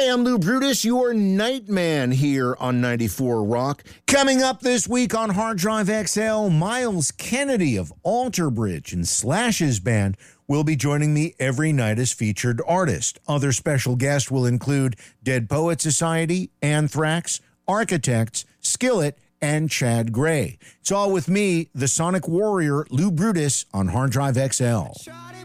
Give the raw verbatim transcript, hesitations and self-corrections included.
Hi, I'm Lou Brutus, your Nightman here on ninety-four Rock. Coming up this week on Hard Drive X L, Miles Kennedy of Alter Bridge and Slash's band will be joining me every night as featured artist. Other special guests will include Dead Poet Society, Anthrax, Architects, Skillet, and Chad Gray. It's all with me, the Sonic Warrior, Lou Brutus, on Hard Drive X L.